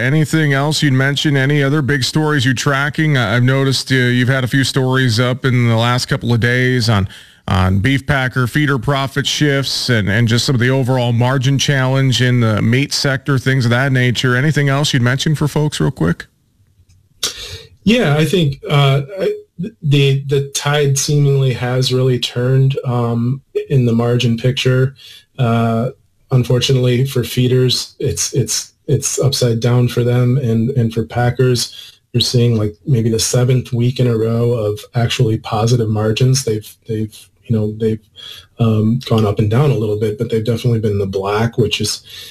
anything else you'd mention? Any other big stories you're tracking? I've noticed you've had a few stories up in the last couple of days on beef packer feeder profit shifts and just some of the overall margin challenge in the meat sector, things of that nature. Anything else you'd mention for folks real quick? Yeah, I think the tide seemingly has really turned in the margin picture. Unfortunately for feeders, it's upside down for them, and for packers, you're seeing like maybe the 7th week in a row of actually positive margins. They've gone up and down a little bit, but they've definitely been in the black, which is